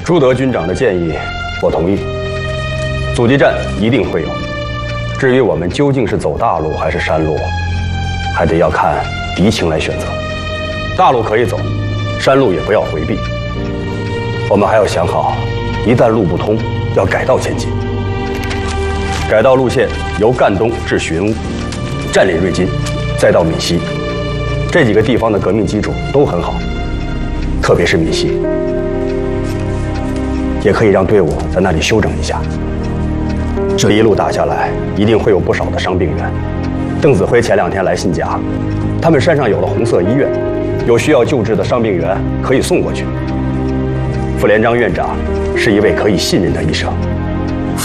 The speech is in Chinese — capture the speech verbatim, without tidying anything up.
朱德军长的建议，我同意。阻击战一定会有，至于我们究竟是走大路还是山路，还得要看敌情来选择。大路可以走，山路也不要回避。我们还要想好，一旦路不通，要改道前进。改道路线由赣东至寻乌，占领瑞金，再到闽西，这几个地方的革命基础都很好，特别是闽西。 也可以让队伍在那里休整一下。这一路打下来，一定会有不少的伤病员。邓子恢前两天来信讲，他们山上有了红色医院，有需要救治的伤病员可以送过去。傅连璋院长是一位可以信任的医生，